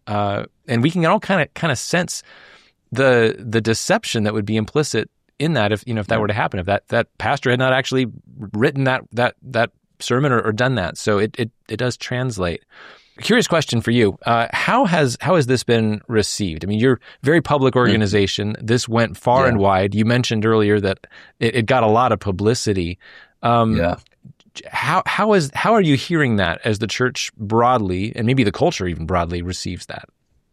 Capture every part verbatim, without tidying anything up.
Uh, and we can all kind of kind of sense the the deception that would be implicit in that if you know if that were to happen, if that, that pastor had not actually written that that that sermon or, or done that. So it, it it does translate. Curious question for you. Uh, how has how has this been received? I mean, you're a very public organization. Mm-hmm. This went far yeah. and wide. You mentioned earlier that it, it got a lot of publicity. Um, yeah. How how is how are you hearing that as the church broadly, and maybe the culture even broadly, receives that?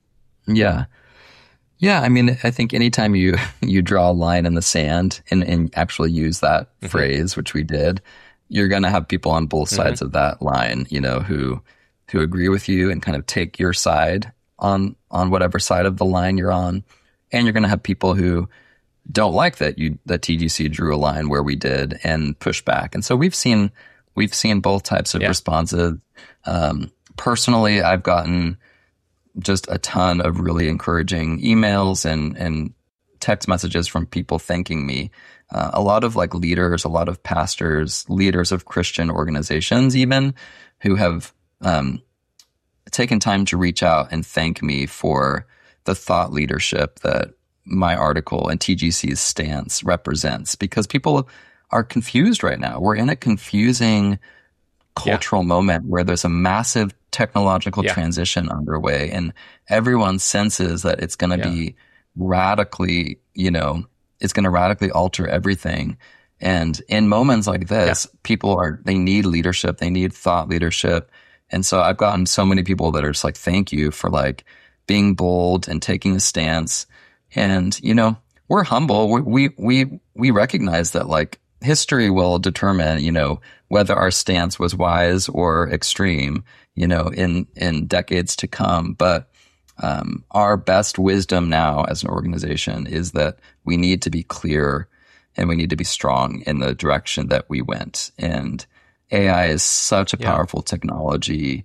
Yeah. Yeah, I mean, I think anytime you you draw a line in the sand and, and actually use that mm-hmm. phrase, which we did, you're going to have people on both sides mm-hmm. of that line, you know, who who agree with you and kind of take your side on on whatever side of the line you're on, and you're going to have people who don't like that you that T G C drew a line where we did and push back. And so we've seen we've seen both types of yeah. responses. Um, personally, I've gotten just a ton of really encouraging emails and, and text messages from people thanking me. Uh, a lot of like leaders, a lot of pastors, leaders of Christian organizations even, who have um, taken time to reach out and thank me for the thought leadership that my article and T G C's stance represents. Because people are confused right now. We're in a confusing cultural yeah. moment where there's a massive technological yeah. transition underway, and everyone senses that it's going to yeah. be radically, you know, it's going to radically alter everything. And in moments like this, yeah. people are, they need leadership, they need thought leadership. And so I've gotten so many people that are just like, thank you for like being bold and taking a stance. And, you know, we're humble. We, we, we, we recognize that like history will determine, you know, whether our stance was wise or extreme, you know, in, in decades to come. But um, our best wisdom now as an organization is that we need to be clear and we need to be strong in the direction that we went. And A I is such a yeah. powerful technology.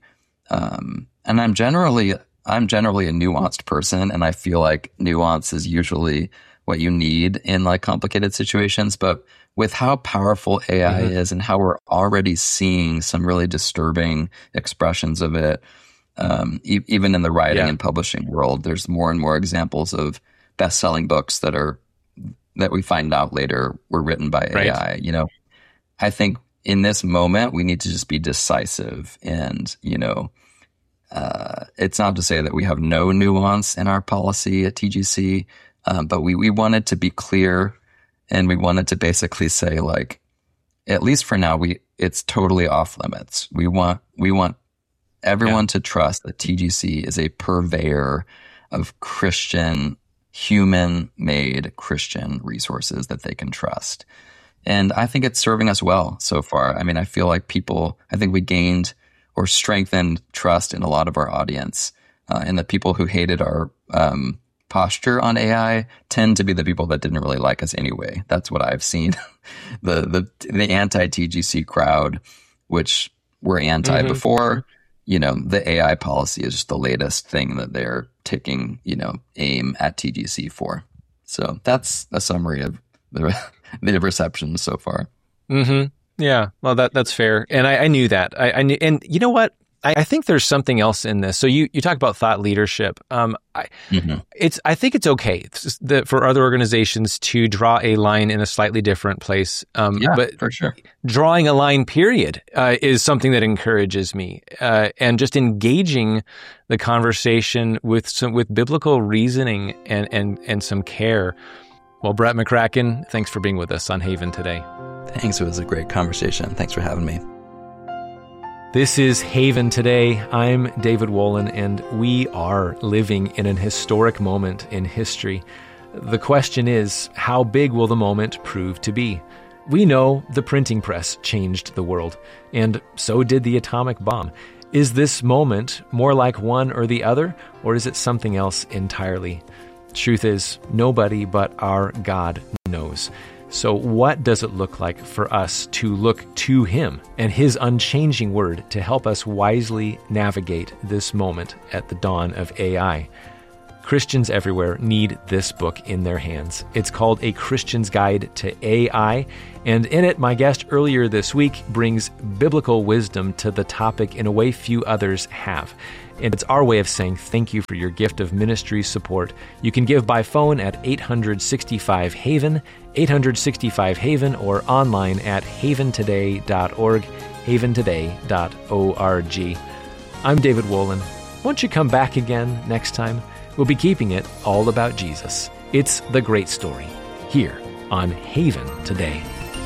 Um, and I'm generally, I'm generally a nuanced person, and I feel like nuance is usually what you need in like complicated situations. But with how powerful A I mm-hmm. is and how we're already seeing some really disturbing expressions of it, um, e- even in the writing yeah. and publishing world, there's more and more examples of best-selling books that are that we find out later were written by right. A I. You know, I think in this moment we need to just be decisive, and you know, uh, it's not to say that we have no nuance in our policy at T G C, um, but we we wanted to be clear. And we wanted to basically say, like, at least for now, we it's totally off limits. We want we want everyone yeah. to trust that T G C is a purveyor of Christian, human-made Christian resources that they can trust. And I think it's serving us well so far. I mean, I feel like people, I think we gained or strengthened trust in a lot of our audience, uh, and the people who hated our um posture on A I tend to be the people that didn't really like us anyway. That's what I've seen. the the the anti-T G C crowd, which were anti mm-hmm. before, you know, the A I policy is just the latest thing that they're taking, you know, aim at T G C for. So that's a summary of the the reception so far. Mm-hmm. Yeah, well, that that's fair, and I, I knew that. I, I knew, and you know what? I think there's something else in this. So you, you talk about thought leadership. Um, I, mm-hmm. it's I think it's okay it's that for other organizations to draw a line in a slightly different place. Um, yeah, but for sure. Drawing a line, period, uh, is something that encourages me. Uh, and just engaging the conversation with some with biblical reasoning and and and some care. Well, Brett McCracken, thanks for being with us on Haven today. Thanks. It was a great conversation. Thanks for having me. This is Haven Today. I'm David Wolin, and we are living in an historic moment in history. The question is, how big will the moment prove to be? We know the printing press changed the world, and so did the atomic bomb. Is this moment more like one or the other, or is it something else entirely? Truth is, nobody but our God knows. So what does it look like for us to look to Him and His unchanging word to help us wisely navigate this moment at the dawn of A I? Christians everywhere need this book in their hands. It's called A Christian's Guide to A I, and in it, my guest earlier this week brings biblical wisdom to the topic in a way few others have. and it's our way of saying thank you for your gift of ministry support. You can give by phone at eight hundred sixty-five Haven, eight hundred sixty-five Haven, or online at haven today dot org, haven today dot org. I'm David Wolin. Won't you come back again next time? We'll be keeping it all about Jesus. It's the great story here on Haven Today.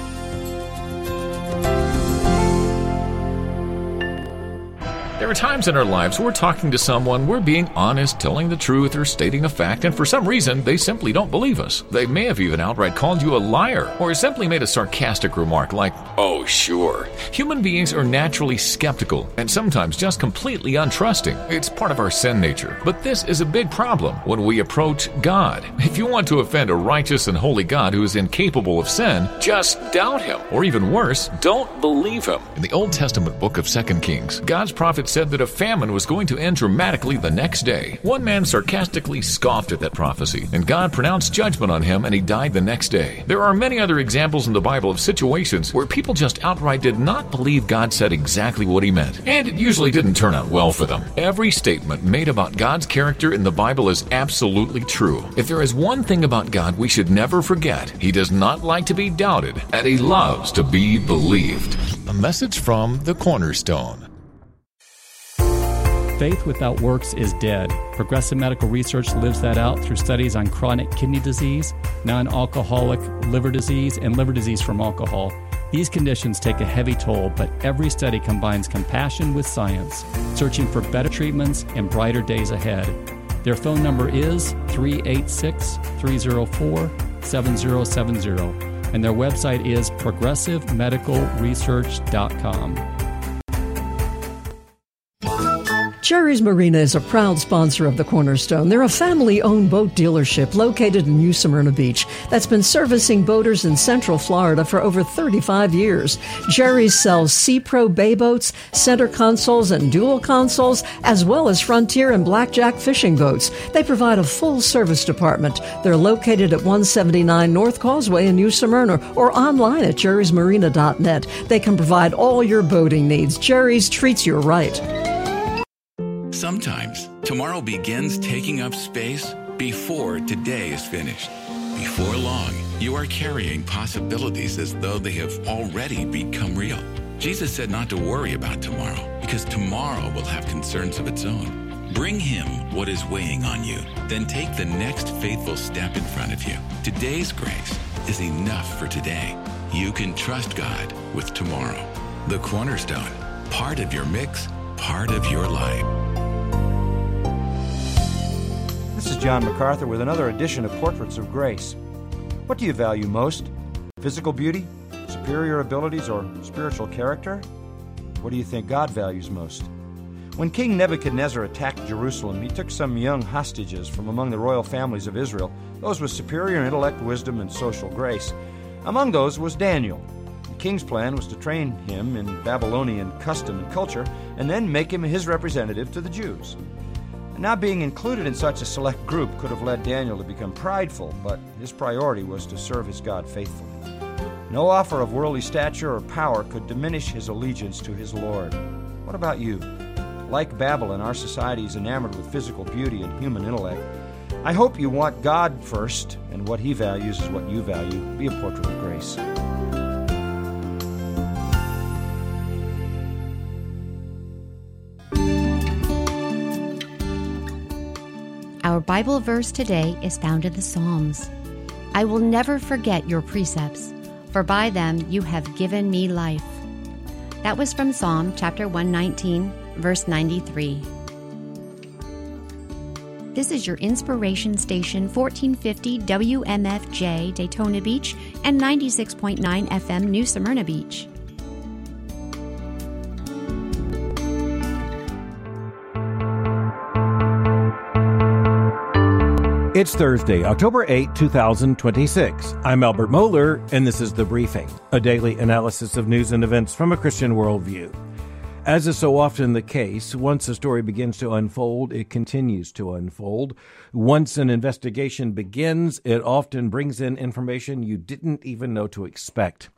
There are times in our lives we're talking to someone, we're being honest, telling the truth, or stating a fact, and for some reason, they simply don't believe us. They may have even outright called you a liar, or simply made a sarcastic remark like, "Oh, sure." Human beings are naturally skeptical, and sometimes just completely untrusting. It's part of our sin nature. But this is a big problem when we approach God. If you want to offend a righteous and holy God who is incapable of sin, just doubt Him. Or even worse, don't believe Him. In the Old Testament book of Second Kings, God's prophet said that a famine was going to end dramatically the next day. One man sarcastically scoffed at that prophecy, and God pronounced judgment on him, and he died the next day. There are many other examples in the Bible of situations where people just outright did not believe God said exactly what He meant, and it usually didn't turn out well for them. Every statement made about God's character in the Bible is absolutely true. If there is one thing about God we should never forget, He does not like to be doubted, and He loves to be believed. A message from The Cornerstone. Faith without works is dead. Progressive Medical Research lives that out through studies on chronic kidney disease, non-alcoholic liver disease, and liver disease from alcohol. These conditions take a heavy toll, but every study combines compassion with science, searching for better treatments and brighter days ahead. Their phone number is three eight six, three zero four, seven zero seven zero, and their website is progressive medical research dot com. Jerry's Marina is a proud sponsor of the Cornerstone. They're a family-owned boat dealership located in New Smyrna Beach that's been servicing boaters in Central Florida for over thirty-five years. Jerry's sells Sea-Pro bay boats, center consoles, and dual consoles, as well as Frontier and Blackjack fishing boats. They provide a full-service department. They're located at one seventy-nine North Causeway in New Smyrna or online at jerrys marina dot net. They can provide all your boating needs. Jerry's treats you right. Sometimes, tomorrow begins taking up space before today is finished. Before long, you are carrying possibilities as though they have already become real. Jesus said not to worry about tomorrow, because tomorrow will have concerns of its own. Bring Him what is weighing on you, then take the next faithful step in front of you. Today's grace is enough for today. You can trust God with tomorrow. The Cornerstone, part of your mix, part of your life. This is John MacArthur with another edition of Portraits of Grace. What do you value most? Physical beauty, superior abilities, or spiritual character? What do you think God values most? When King Nebuchadnezzar attacked Jerusalem, he took some young hostages from among the royal families of Israel, those with superior intellect, wisdom, and social grace. Among those was Daniel. The king's plan was to train him in Babylonian custom and culture, and then make him his representative to the Jews. Not being included in such a select group could have led Daniel to become prideful, but his priority was to serve his God faithfully. No offer of worldly stature or power could diminish his allegiance to his Lord. What about you? Like Babylon, our society is enamored with physical beauty and human intellect. I hope you want God first, and what He values is what you value. Be a portrait of grace. Our Bible verse today is found in the Psalms. I will never forget your precepts, for by them you have given me life. That was from Psalm chapter one nineteen, verse ninety-three. This is your inspiration station, fourteen fifty W M F J Daytona Beach and ninety-six point nine F M New Smyrna Beach. It's Thursday, October eighth, twenty twenty-six. I'm Albert Mohler, and this is The Briefing, a daily analysis of news and events from a Christian worldview. As is so often the case, once a story begins to unfold, it continues to unfold. Once an investigation begins, it often brings in information you didn't even know to expect.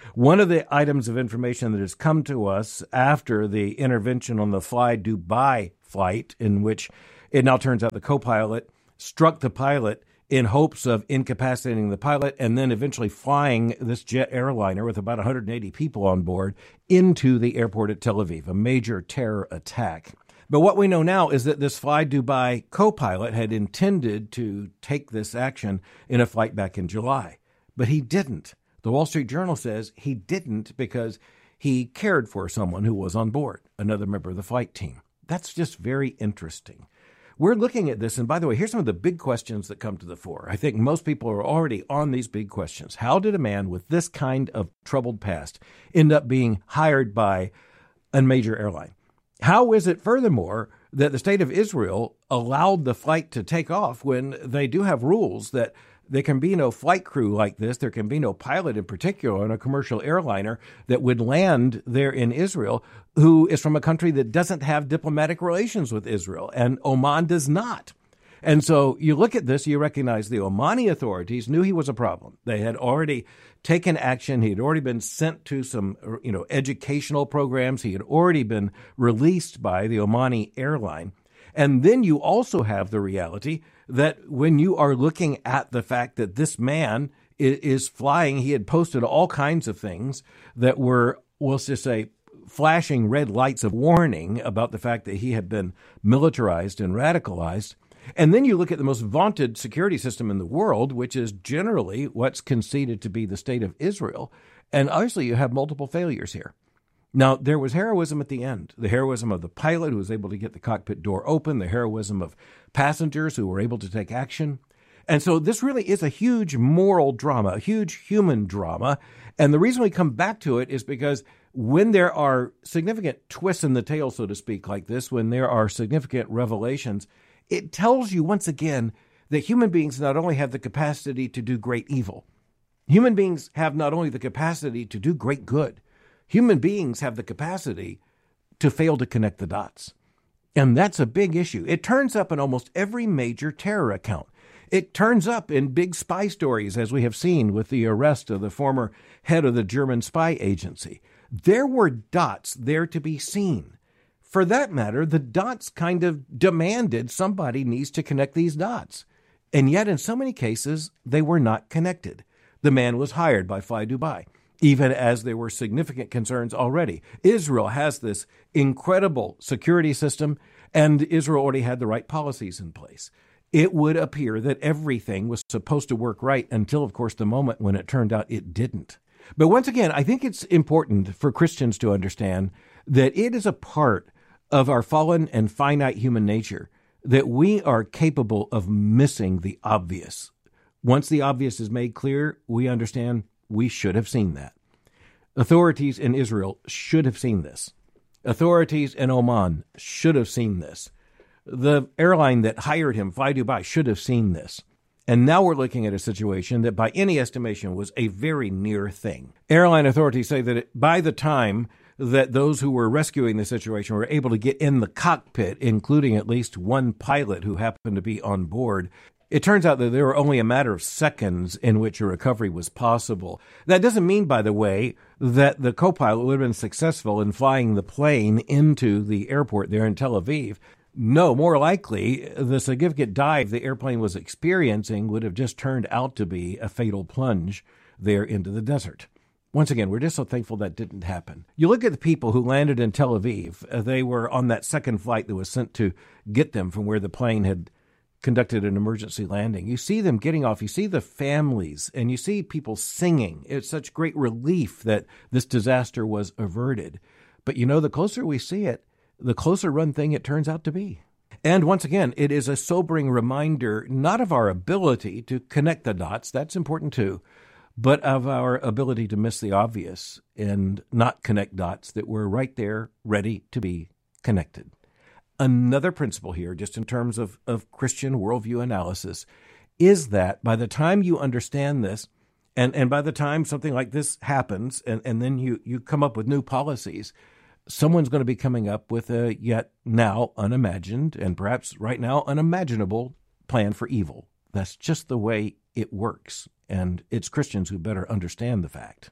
One of the items of information that has come to us after the intervention on the Fly Dubai flight, in which it now turns out the co-pilot struck the pilot in hopes of incapacitating the pilot and then eventually flying this jet airliner with about one hundred eighty people on board into the airport at Tel Aviv, a major terror attack. But what we know now is that this Fly Dubai co-pilot had intended to take this action in a flight back in July, but he didn't. The Wall Street Journal says he didn't because he cared for someone who was on board, another member of the flight team. That's just very interesting. We're looking at this, and by the way, here's some of the big questions that come to the fore. I think most people are already on these big questions. How did a man with this kind of troubled past end up being hired by a major airline? How is it, furthermore, that the state of Israel allowed the flight to take off when they do have rules that there can be no flight crew like this, there can be no pilot in particular on a commercial airliner that would land there in Israel who is from a country that doesn't have diplomatic relations with Israel, and Oman does not. And so you look at this, you recognize the Omani authorities knew he was a problem. They had already taken action. He had already been sent to some, you know, educational programs. He had already been released by the Omani airline. And then you also have the reality that when you are looking at the fact that this man is flying, he had posted all kinds of things that were, we'll just say, flashing red lights of warning about the fact that he had been militarized and radicalized. And then you look at the most vaunted security system in the world, which is generally what's conceded to be the state of Israel. And obviously you have multiple failures here. Now, there was heroism at the end, the heroism of the pilot who was able to get the cockpit door open, the heroism of passengers who were able to take action. And so this really is a huge moral drama, a huge human drama. And the reason we come back to it is because when there are significant twists in the tail, so to speak, like this, when there are significant revelations, it tells you once again that human beings not only have the capacity to do great evil, human beings have not only the capacity to do great good, human beings have the capacity to fail to connect the dots. And that's a big issue. It turns up in almost every major terror account. It turns up in big spy stories, as we have seen with the arrest of the former head of the German spy agency. There were dots there to be seen. For that matter, the dots kind of demanded somebody needs to connect these dots. And yet, in so many cases, they were not connected. The man was hired by Fly Dubai, even as there were significant concerns already. Israel has this incredible security system, and Israel already had the right policies in place. It would appear that everything was supposed to work right until, of course, the moment when it turned out it didn't. But once again, I think it's important for Christians to understand that it is a part of our fallen and finite human nature that we are capable of missing the obvious. Once the obvious is made clear, we understand we should have seen that. Authorities in Israel should have seen this. Authorities in Oman should have seen this. The airline that hired him, Fly Dubai, should have seen this. And now we're looking at a situation that by any estimation was a very near thing. Airline authorities say that it, by the time that those who were rescuing the situation were able to get in the cockpit, including at least one pilot who happened to be on board, it turns out that there were only a matter of seconds in which a recovery was possible. That doesn't mean, by the way, that the co-pilot would have been successful in flying the plane into the airport there in Tel Aviv. No, more likely, the significant dive the airplane was experiencing would have just turned out to be a fatal plunge there into the desert. Once again, we're just so thankful that didn't happen. You look at the people who landed in Tel Aviv. Uh, they were on that second flight that was sent to get them from where the plane had conducted an emergency landing. You see them getting off. You see the families, and you see people singing. It's such great relief that this disaster was averted. But you know, the closer we see it, the closer run thing it turns out to be. And once again, it is a sobering reminder, not of our ability to connect the dots, that's important too, but of our ability to miss the obvious and not connect dots that were right there, ready to be connected. Another principle here, just in terms of, of Christian worldview analysis, is that by the time you understand this, and, and by the time something like this happens, and, and then you, you come up with new policies, someone's going to be coming up with a yet now unimagined and perhaps right now unimaginable plan for evil. That's just the way it works. And it's Christians who better understand the fact.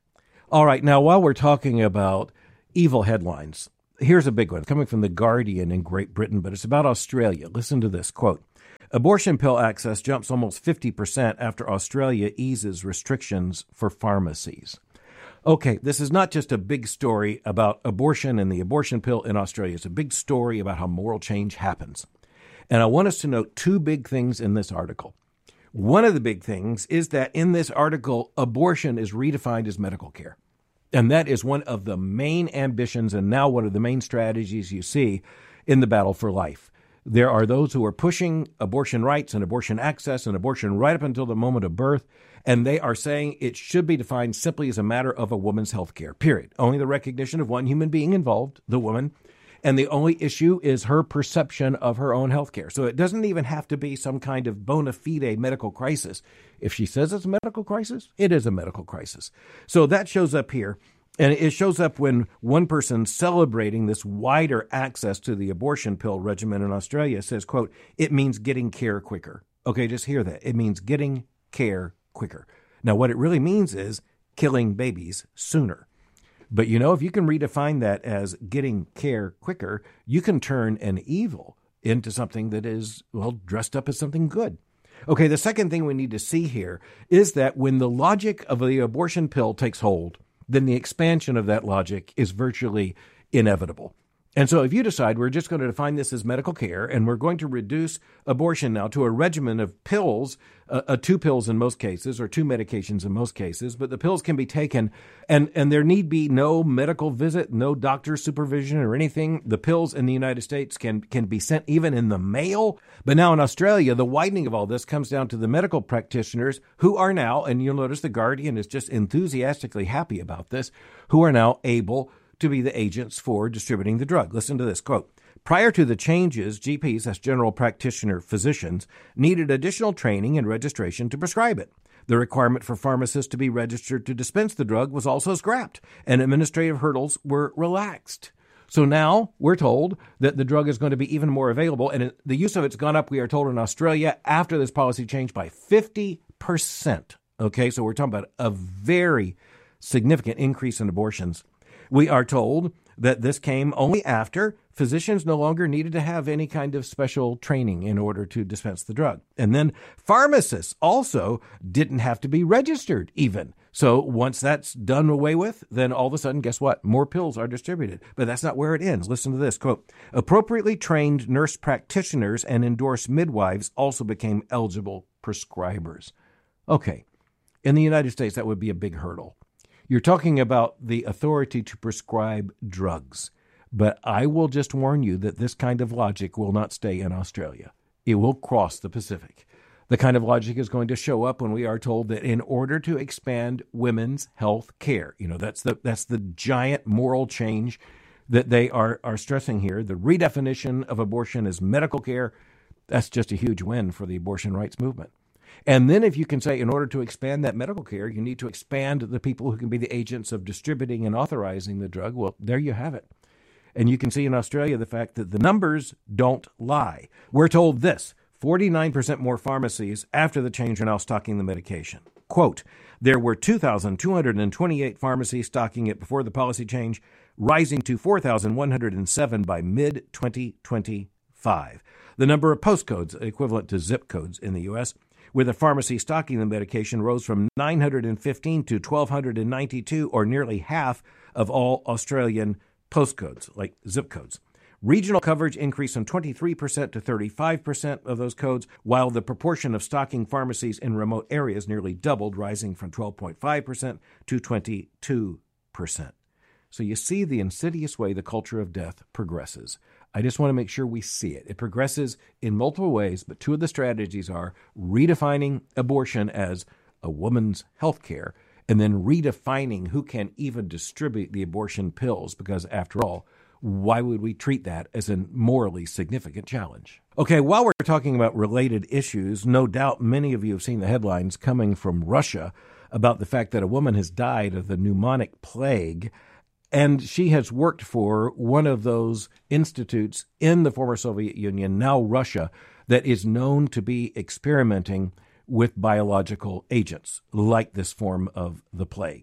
All right, now while we're talking about evil headlines, here's a big one coming from The Guardian in Great Britain, but it's about Australia. Listen to this, quote, abortion pill access jumps almost fifty percent after Australia eases restrictions for pharmacies. Okay, this is not just a big story about abortion and the abortion pill in Australia. It's a big story about how moral change happens. And I want us to note two big things in this article. One of the big things is that in this article, abortion is redefined as medical care. And that is one of the main ambitions and now one of the main strategies you see in the battle for life. There are those who are pushing abortion rights and abortion access and abortion right up until the moment of birth, and they are saying it should be defined simply as a matter of a woman's health care, period. Only the recognition of one human being involved, the woman, and the only issue is her perception of her own health care. So it doesn't even have to be some kind of bona fide medical crisis. If she says it's a medical crisis, it is a medical crisis. So that shows up here. And it shows up when one person celebrating this wider access to the abortion pill regimen in Australia says, quote, it means getting care quicker. Okay, just hear that. It means getting care quicker. Now, what it really means is killing babies sooner. But, you know, if you can redefine that as getting care quicker, you can turn an evil into something that is, well, dressed up as something good. Okay, the second thing we need to see here is that when the logic of the abortion pill takes hold, then the expansion of that logic is virtually inevitable. And so if you decide we're just going to define this as medical care and we're going to reduce abortion now to a regimen of pills, uh, uh, two pills in most cases or two medications in most cases, but the pills can be taken and, and there need be no medical visit, no doctor supervision or anything. The pills in the United States can, can be sent even in the mail. But now in Australia, the widening of all this comes down to the medical practitioners who are now, and you'll notice The Guardian is just enthusiastically happy about this, who are now able to be the agents for distributing the drug. Listen to this, quote, prior to the changes, G Ps, as general practitioner physicians, needed additional training and registration to prescribe it. The requirement for pharmacists to be registered to dispense the drug was also scrapped, and administrative hurdles were relaxed. So now we're told that the drug is going to be even more available, and the use of it's gone up, we are told, in Australia after this policy change by fifty percent. Okay, so we're talking about a very significant increase in abortions. We are told that this came only after physicians no longer needed to have any kind of special training in order to dispense the drug. And then pharmacists also didn't have to be registered even. So once that's done away with, then all of a sudden, guess what? More pills are distributed. But that's not where it ends. Listen to this, quote, appropriately trained nurse practitioners and endorsed midwives also became eligible prescribers. Okay. In the United States, that would be a big hurdle. You're talking about the authority to prescribe drugs. But I will just warn you that this kind of logic will not stay in Australia. It will cross the Pacific. The kind of logic is going to show up when we are told that in order to expand women's health care, you know, that's the that's the giant moral change that they are, are stressing here. The redefinition of abortion as medical care, that's just a huge win for the abortion rights movement. And then if you can say in order to expand that medical care, you need to expand the people who can be the agents of distributing and authorizing the drug, well, there you have it. And you can see in Australia the fact that the numbers don't lie. We're told this, forty-nine percent more pharmacies after the change are now stocking the medication. Quote, there were two thousand two hundred twenty-eight pharmacies stocking it before the policy change, rising to four thousand one hundred seven by mid twenty twenty-five. The number of postcodes, equivalent to zip codes in the U S, with a pharmacy stocking the medication rose from nine hundred fifteen to one thousand two hundred ninety-two, or nearly half of all Australian postcodes, like zip codes. Regional coverage increased from twenty-three percent to thirty-five percent of those codes, while the proportion of stocking pharmacies in remote areas nearly doubled, rising from twelve point five percent to twenty-two percent. So you see the insidious way the culture of death progresses. I just want to make sure we see it. It progresses in multiple ways, but two of the strategies are redefining abortion as a woman's health care and then redefining who can even distribute the abortion pills, because after all, why would we treat that as a morally significant challenge? Okay, while we're talking about related issues, no doubt many of you have seen the headlines coming from Russia about the fact that a woman has died of the pneumonic plague. And she has worked for one of those institutes in the former Soviet Union, now Russia, that is known to be experimenting with biological agents like this form of the plague.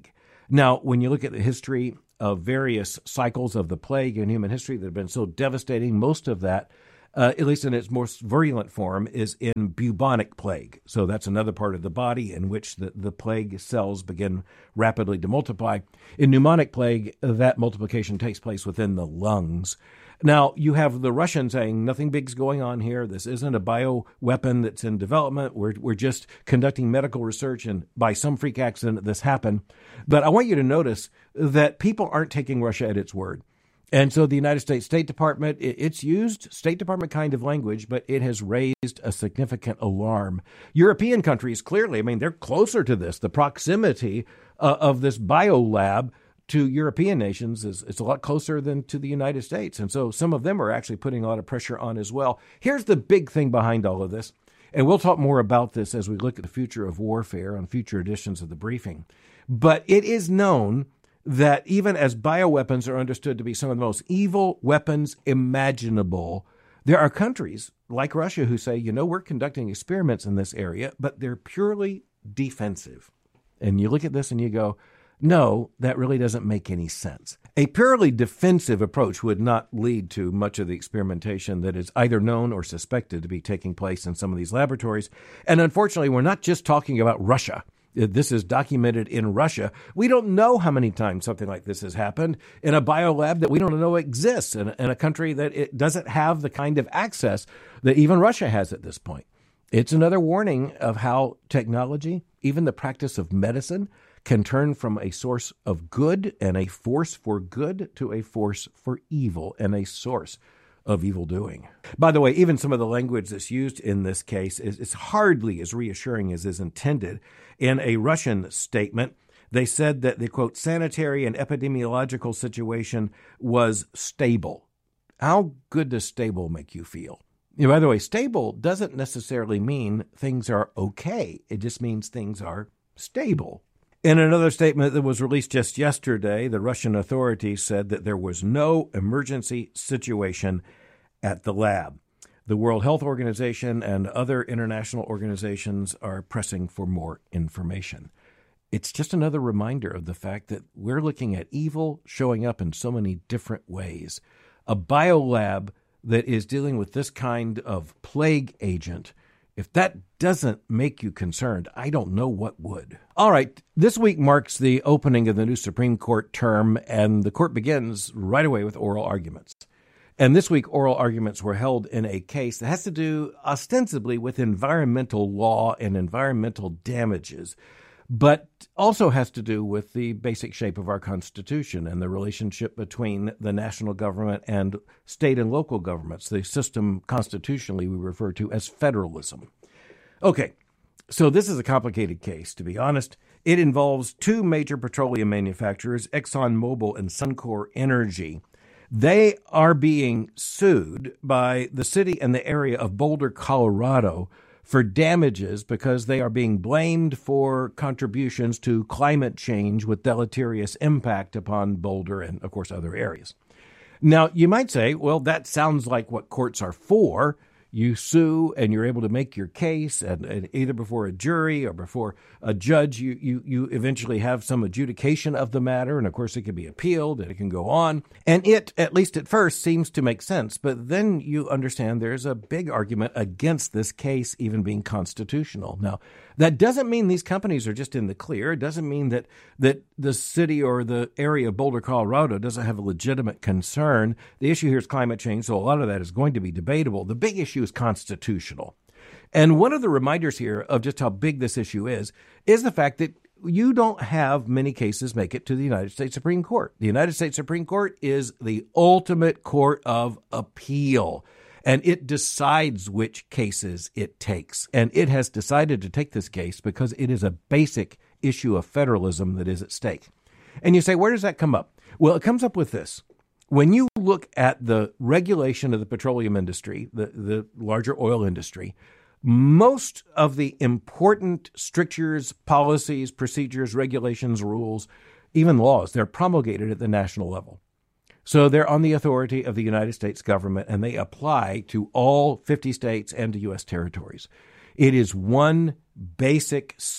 Now, when you look at the history of various cycles of the plague in human history that have been so devastating, most of that, uh, at least in its most virulent form, is in bubonic plague. So that's another part of the body in which the, the plague cells begin rapidly to multiply. In pneumonic plague, that multiplication takes place within the lungs. Now, you have the Russians saying nothing big's going on here. This isn't a bioweapon that's in development. We're, we're just conducting medical research, and by some freak accident, this happened. But I want you to notice that people aren't taking Russia at its word. And so the United States State Department, it, it's used State Department kind of language, but it has raised a significant alarm. European countries, clearly, I mean, they're closer to this. The proximity uh, of this biolab to European nations is it's a lot closer than to the United States. And so some of them are actually putting a lot of pressure on as well. Here's the big thing behind all of this, and we'll talk more about this as we look at the future of warfare on future editions of the briefing. But it is known that even as bioweapons are understood to be some of the most evil weapons imaginable, there are countries like Russia who say, you know, we're conducting experiments in this area, but they're purely defensive. And you look at this and you go, no, that really doesn't make any sense. A purely defensive approach would not lead to much of the experimentation that is either known or suspected to be taking place in some of these laboratories. And unfortunately, we're not just talking about Russia. This is documented in Russia. We don't know how many times something like this has happened in a biolab that we don't know exists in a, in a country that it doesn't have the kind of access that even Russia has at this point. It's another warning of how technology, even the practice of medicine, can turn from a source of good and a force for good to a force for evil and a source of evil doing. By the way, even some of the language that's used in this case is, is hardly as reassuring as is intended. In a Russian statement, they said that the, quote, sanitary and epidemiological situation was stable. How good does stable make you feel? You know, by the way, stable doesn't necessarily mean things are okay. It just means things are stable. In another statement that was released just yesterday, the Russian authorities said that there was no emergency situation at the lab. The World Health Organization and other international organizations are pressing for more information. It's just another reminder of the fact that we're looking at evil showing up in so many different ways. A biolab that is dealing with this kind of plague agent, if that doesn't make you concerned, I don't know what would. All right, this week marks the opening of the new Supreme Court term, and the court begins right away with oral arguments. And this week, oral arguments were held in a case that has to do ostensibly with environmental law and environmental damages, but also has to do with the basic shape of our Constitution and the relationship between the national government and state and local governments, the system constitutionally we refer to as federalism. Okay, so this is a complicated case, to be honest. It involves two major petroleum manufacturers, ExxonMobil and Suncor Energy. They are being sued by the city and the area of Boulder, Colorado, for damages because they are being blamed for contributions to climate change with deleterious impact upon Boulder and, of course, other areas. Now, you might say, well, that sounds like what courts are for. You sue and you're able to make your case, and, and either before a jury or before a judge, you, you you eventually have some adjudication of the matter. And of course, it can be appealed and it can go on. And it, at least at first, seems to make sense. But then you understand there's a big argument against this case even being constitutional. Now, that doesn't mean these companies are just in the clear. It doesn't mean that that the city or the area of Boulder, Colorado doesn't have a legitimate concern. The issue here is climate change, so a lot of that is going to be debatable. The big issue is constitutional. And one of the reminders here of just how big this issue is, is the fact that you don't have many cases make it to the United States Supreme Court. The United States Supreme Court is the ultimate court of appeal, and it decides which cases it takes. And it has decided to take this case because it is a basic issue of federalism that is at stake. And you say, where does that come up? Well, it comes up with this. When you look at the regulation of the petroleum industry, the, the larger oil industry, most of the important strictures, policies, procedures, regulations, rules, even laws, they're promulgated at the national level. So they're on the authority of the United States government, and they apply to all fifty states and to U S territories. It is one basic set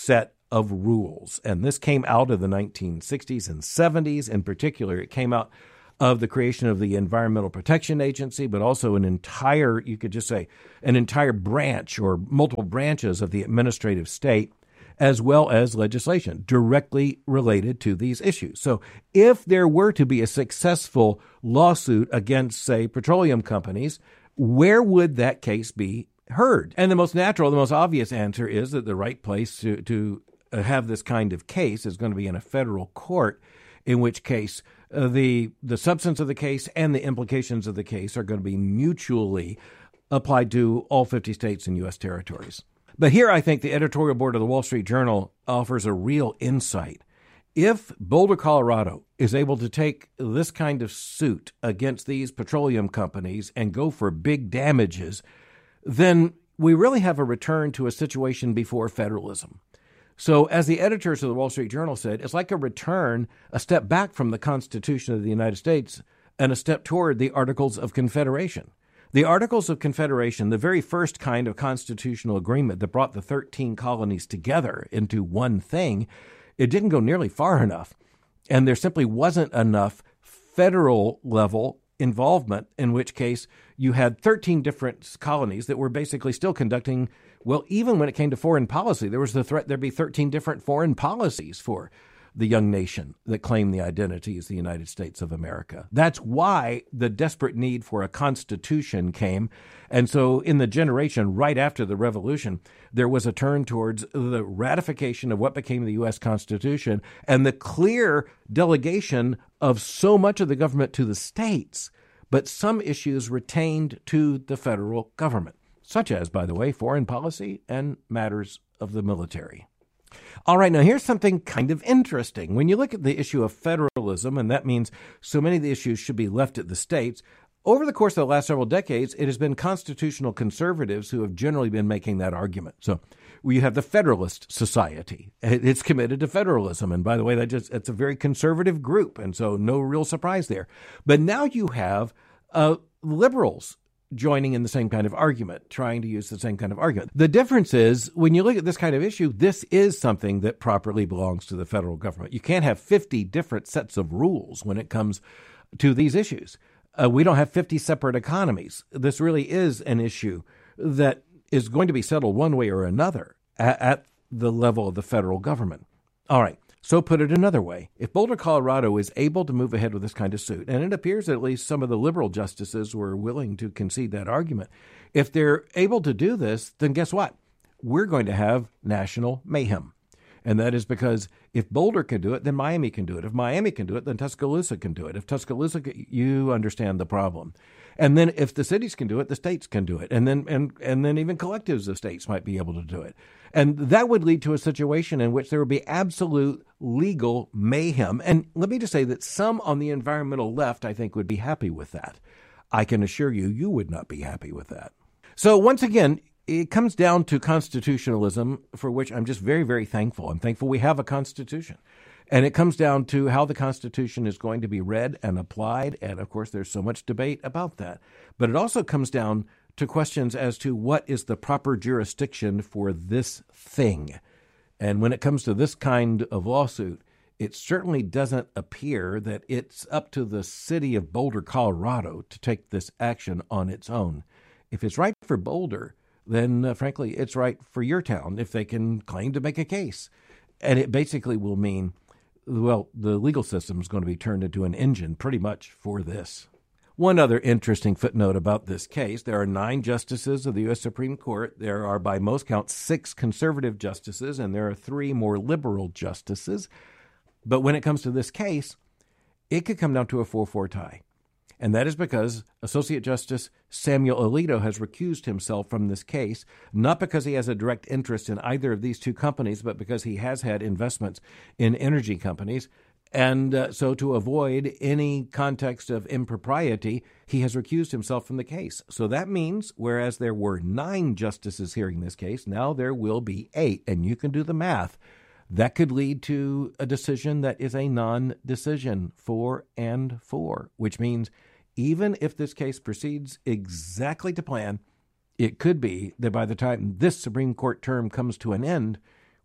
of rules. And this came out of the nineteen sixties and seventies. In particular, it came out of the creation of the Environmental Protection Agency, but also an entire, you could just say, an entire branch or multiple branches of the administrative state, as well as legislation directly related to these issues. So if there were to be a successful lawsuit against, say, petroleum companies, where would that case be heard? And the most natural, the most obvious answer is that the right place to, to have this kind of case is going to be in a federal court, in which case uh, the the substance of the case and the implications of the case are going to be mutually applied to all fifty states and U S territories. But here I think the editorial board of the Wall Street Journal offers a real insight. If Boulder, Colorado is able to take this kind of suit against these petroleum companies and go for big damages, then we really have a return to a situation before federalism. So as the editors of the Wall Street Journal said, it's like a return, a step back from the Constitution of the United States and a step toward the Articles of Confederation. The Articles of Confederation, the very first kind of constitutional agreement that brought the thirteen colonies together into one thing, it didn't go nearly far enough. And there simply wasn't enough federal level involvement, in which case you had thirteen different colonies that were basically still conducting, well, even when it came to foreign policy, there was the threat there'd be thirteen different foreign policies for the young nation that claimed the identity as the United States of America. That's why the desperate need for a constitution came. And so in the generation right after the revolution, there was a turn towards the ratification of what became the U S Constitution and the clear delegation of so much of the government to the states, but some issues retained to the federal government, such as, by the way, foreign policy and matters of the military. All right, now here's something kind of interesting. When you look at the issue of federalism, and that means so many of the issues should be left at the states, over the course of the last several decades, it has been constitutional conservatives who have generally been making that argument. So we have the Federalist Society. It's committed to federalism. And by the way, that just it's a very conservative group, and so no real surprise there. But now you have uh, liberals joining in the same kind of argument, trying to use the same kind of argument. The difference is, when you look at this kind of issue, this is something that properly belongs to the federal government. You can't have fifty different sets of rules when it comes to these issues. Uh, we don't have fifty separate economies. This really is an issue that is going to be settled one way or another at, at the level of the federal government. All right. So put it another way, if Boulder, Colorado is able to move ahead with this kind of suit, and it appears that at least some of the liberal justices were willing to concede that argument, if they're able to do this, then guess what? We're going to have national mayhem. And that is because if Boulder can do it, then Miami can do it. If Miami can do it, then Tuscaloosa can do it. If Tuscaloosa, can, you understand the problem. And then if the cities can do it, the states can do it. And then and and then even collectives of states might be able to do it. And that would lead to a situation in which there would be absolute legal mayhem. And let me just say that some on the environmental left, I think, would be happy with that. I can assure you, you would not be happy with that. So once again, it comes down to constitutionalism, for which I'm just very, very thankful. I'm thankful we have a constitution. And it comes down to how the Constitution is going to be read and applied. And, of course, there's so much debate about that. But it also comes down to questions as to what is the proper jurisdiction for this thing. And when it comes to this kind of lawsuit, it certainly doesn't appear that it's up to the city of Boulder, Colorado, to take this action on its own. If it's right for Boulder, then, uh, frankly, it's right for your town if they can claim to make a case. And it basically will mean, well, the legal system is going to be turned into an engine pretty much for this. One other interesting footnote about this case, there are nine justices of the U S Supreme Court. There are, by most counts, six conservative justices, and there are three more liberal justices. But when it comes to this case, it could come down to a four four tie. And that is because Associate Justice Samuel Alito has recused himself from this case, not because he has a direct interest in either of these two companies, but because he has had investments in energy companies. And uh, so to avoid any context of impropriety, he has recused himself from the case. So that means, whereas there were nine justices hearing this case, now there will be eight. And you can do the math. That could lead to a decision that is a non-decision, four and four, which means even if this case proceeds exactly to plan, it could be that by the time this Supreme Court term comes to an end,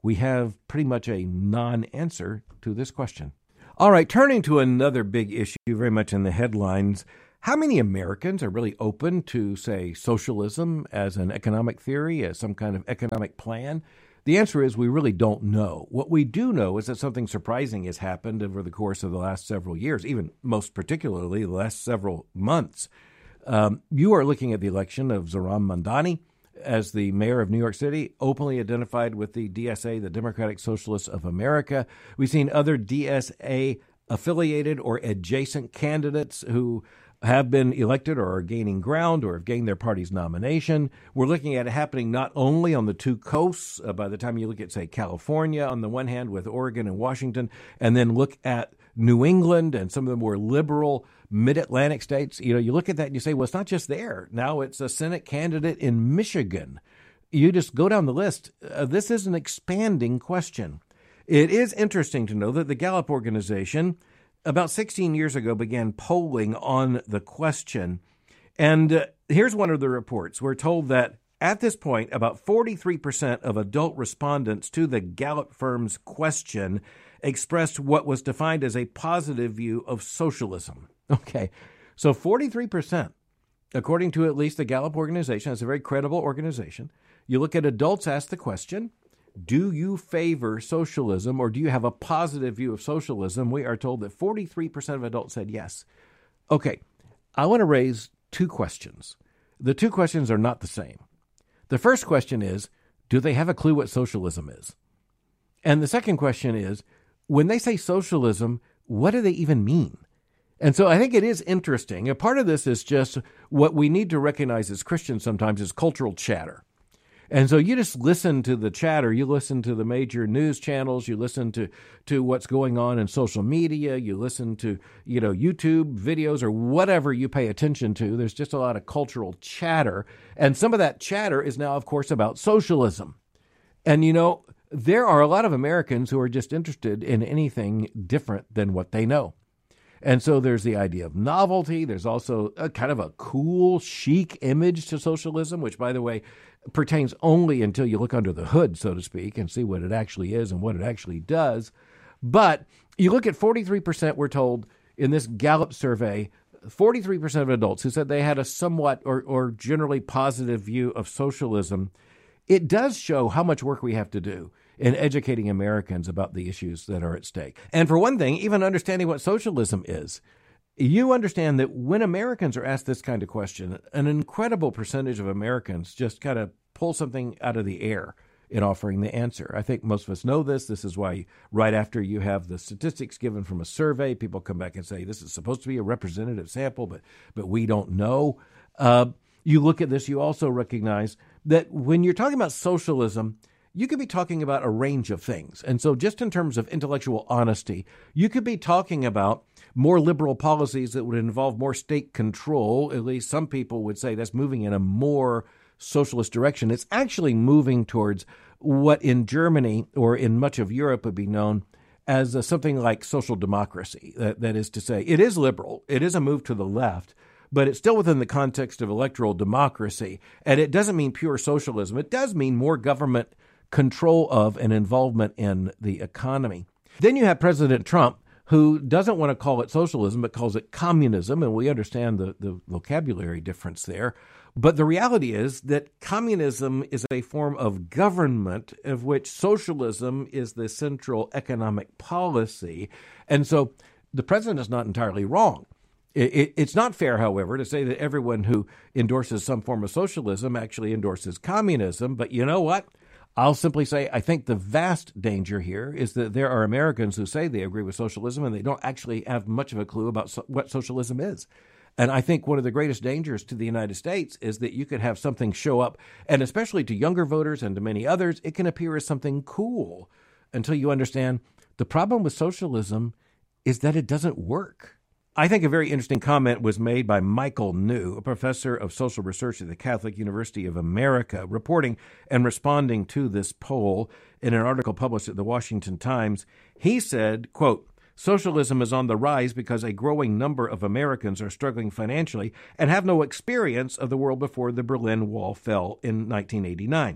we have pretty much a non-answer to this question. All right, turning to another big issue very much in the headlines, how many Americans are really open to, say, socialism as an economic theory, as some kind of economic plan? The answer is we really don't know. What we do know is that something surprising has happened over the course of the last several years, even most particularly the last several months. Um, you are looking at the election of Zohran Mamdani as the mayor of New York City, openly identified with the D S A, the Democratic Socialists of America. We've seen other D S A-affiliated or adjacent candidates who have been elected or are gaining ground or have gained their party's nomination. We're looking at it happening not only on the two coasts, uh, by the time you look at, say, California on the one hand with Oregon and Washington, and then look at New England and some of the more liberal mid-Atlantic states. You know, you look at that and you say, well, it's not just there. Now it's a Senate candidate in Michigan. You just go down the list. Uh, this is an expanding question. It is interesting to know that the Gallup organization about sixteen years ago began polling on the question. And uh, here's one of the reports. We're told that at this point, about forty-three percent of adult respondents to the Gallup firm's question expressed what was defined as a positive view of socialism. Okay, so forty-three percent, according to at least the Gallup organization, it's a very credible organization. You look at adults asked the question, do you favor socialism or do you have a positive view of socialism? We are told that forty-three percent of adults said yes. Okay, I want to raise two questions. The two questions are not the same. The first question is, do they have a clue what socialism is? And the second question is, when they say socialism, what do they even mean? And so I think it is interesting. A part of this is just what we need to recognize as Christians sometimes is cultural chatter. And so you just listen to the chatter, you listen to the major news channels, you listen to, to what's going on in social media, you listen to, you know, YouTube videos or whatever you pay attention to. There's just a lot of cultural chatter. And some of that chatter is now, of course, about socialism. And, you know, there are a lot of Americans who are just interested in anything different than what they know. And so there's the idea of novelty. There's also a kind of a cool, chic image to socialism, which, by the way, pertains only until you look under the hood, so to speak, and see what it actually is and what it actually does. But you look at forty-three percent, we're told, in this Gallup survey, forty-three percent of adults who said they had a somewhat or, or generally positive view of socialism. It does show how much work we have to do in educating Americans about the issues that are at stake. And for one thing, even understanding what socialism is. You understand that when Americans are asked this kind of question, an incredible percentage of Americans just kind of pull something out of the air in offering the answer. I think most of us know this. This is why right after you have the statistics given from a survey, people come back and say, this is supposed to be a representative sample, but but we don't know. Uh, you look at this, you also recognize that when you're talking about socialism, you could be talking about a range of things. And so just in terms of intellectual honesty, you could be talking about more liberal policies that would involve more state control. At least some people would say that's moving in a more socialist direction. It's actually moving towards what in Germany or in much of Europe would be known as a, something like social democracy. That, that is to say, it is liberal. It is a move to the left, but it's still within the context of electoral democracy. And it doesn't mean pure socialism. It does mean more government control of and involvement in the economy. Then you have President Trump, who doesn't want to call it socialism, but calls it communism, and we understand the, the vocabulary difference there. But the reality is that communism is a form of government of which socialism is the central economic policy. And so the president is not entirely wrong. It, it, it's not fair, however, to say that everyone who endorses some form of socialism actually endorses communism. But you know what? I'll simply say I think the vast danger here is that there are Americans who say they agree with socialism and they don't actually have much of a clue about so- what socialism is. And I think one of the greatest dangers to the United States is that you could have something show up, and especially to younger voters and to many others, it can appear as something cool until you understand the problem with socialism is that it doesn't work. I think a very interesting comment was made by Michael New, a professor of social research at the Catholic University of America, reporting and responding to this poll in an article published at the Washington Times. He said, quote, "Socialism is on the rise because a growing number of Americans are struggling financially and have no experience of the world before the Berlin Wall fell in nineteen eighty-nine.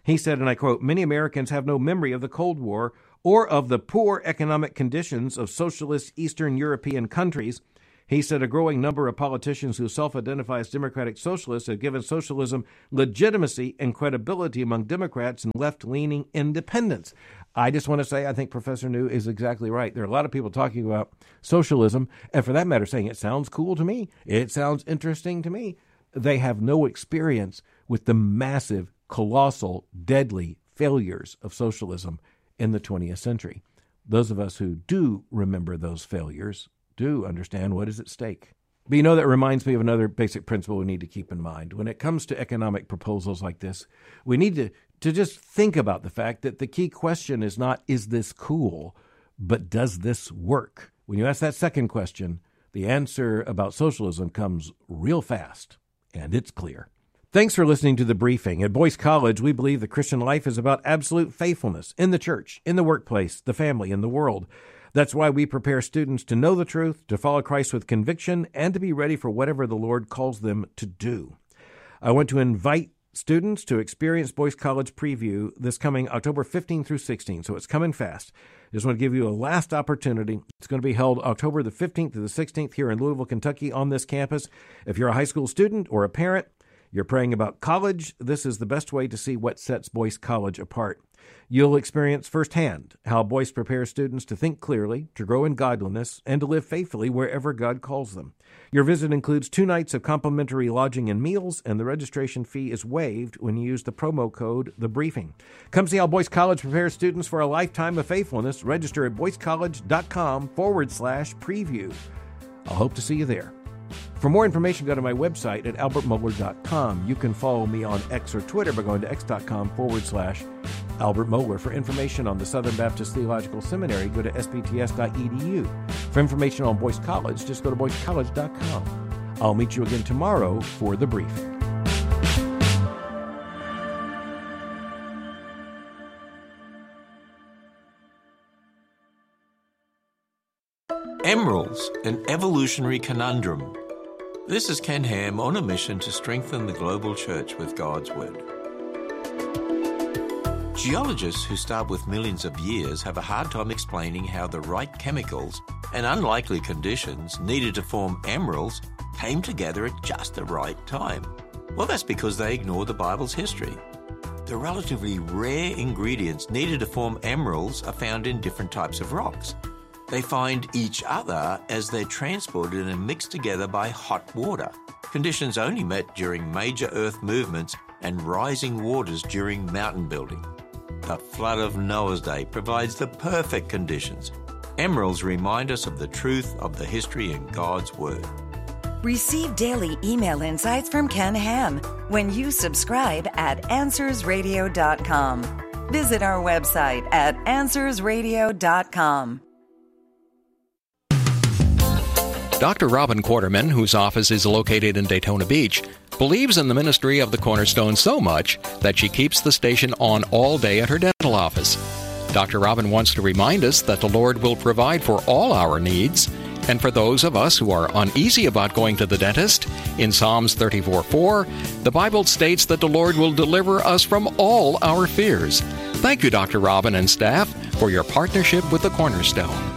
He said, and I quote, "Many Americans have no memory of the Cold War or of the poor economic conditions of socialist Eastern European countries." He said a growing number of politicians who self-identify as democratic socialists have given socialism legitimacy and credibility among Democrats and left-leaning independents. I just want to say I think Professor New is exactly right. There are a lot of people talking about socialism, and for that matter, saying it sounds cool to me. It sounds interesting to me. They have no experience with the massive, colossal, deadly failures of socialism in the twentieth century. Those of us who do remember those failures do understand what is at stake. But you know, that reminds me of another basic principle we need to keep in mind. When it comes to economic proposals like this, we need to, to just think about the fact that the key question is not, is this cool, but does this work? When you ask that second question, the answer about socialism comes real fast, and it's clear. Thanks for listening to The Briefing. At Boyce College, we believe the Christian life is about absolute faithfulness in the church, in the workplace, the family, and the world. That's why we prepare students to know the truth, to follow Christ with conviction, and to be ready for whatever the Lord calls them to do. I want to invite students to experience Boyce College Preview this coming October fifteenth through sixteenth, so it's coming fast. I just want to give you a last opportunity. It's going to be held October the fifteenth to the sixteenth here in Louisville, Kentucky on this campus. If you're a high school student or a parent, you're praying about college, this is the best way to see what sets Boyce College apart. You'll experience firsthand how Boyce prepares students to think clearly, to grow in godliness, and to live faithfully wherever God calls them. Your visit includes two nights of complimentary lodging and meals, and the registration fee is waived when you use the promo code THEBRIEFING. Come see how Boyce College prepares students for a lifetime of faithfulness. Register at boycecollege.com forward slash preview. I'll hope to see you there. For more information, go to my website at albert mohler dot com. You can follow me on X or Twitter by going to x.com forward slash Albert Mohler. For information on the Southern Baptist Theological Seminary, go to s b t s dot e d u. For information on Boyce College, just go to boyce college dot com. I'll meet you again tomorrow for The Briefing. Emeralds, an evolutionary conundrum. This is Ken Ham on a mission to strengthen the global church with God's Word. Geologists who start with millions of years have a hard time explaining how the right chemicals and unlikely conditions needed to form emeralds came together at just the right time. Well, that's because they ignore the Bible's history. The relatively rare ingredients needed to form emeralds are found in different types of rocks. They find each other as they're transported and mixed together by hot water, conditions only met during major earth movements and rising waters during mountain building. The flood of Noah's day provides the perfect conditions. Emeralds remind us of the truth of the history in God's Word. Receive daily email insights from Ken Ham when you subscribe at answers radio dot com. Visit our website at answers radio dot com. Doctor Robin Quarterman, whose office is located in Daytona Beach, believes in the ministry of the Cornerstone so much that she keeps the station on all day at her dental office. Doctor Robin wants to remind us that the Lord will provide for all our needs, and for those of us who are uneasy about going to the dentist, in Psalms thirty-four four, the Bible states that the Lord will deliver us from all our fears. Thank you, Doctor Robin and staff, for your partnership with the Cornerstone.